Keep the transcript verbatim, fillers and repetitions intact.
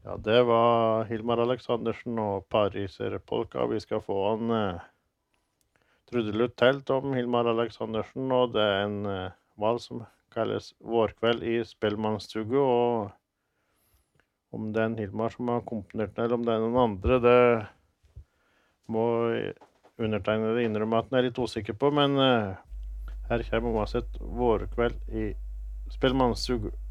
Ja, det var Hilmar Aleksandersen og Pariser Polka. Vi skal få en eh, trudelutt telt om Hilmar Aleksandersen, og det er en eh, vals som kalles Vårkveld i Spellemannstugu, og om det er en Hilmar som har komponert den, eller om det er noen andre, det må undertegnede innrømme at den er litt usikker på, men eh, her kommer uansett Vårkveld i Spellemannstugu.